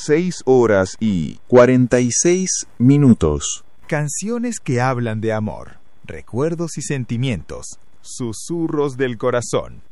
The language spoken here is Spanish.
6:46. Canciones que hablan de amor, recuerdos y sentimientos, susurros del corazón.